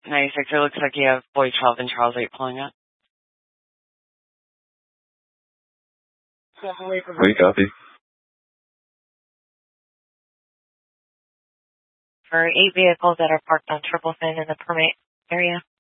96, it looks like you have Boy 12 and Charles 8 pulling up. We copy. For 8 vehicles that are parked on Triple Fin in the permit area.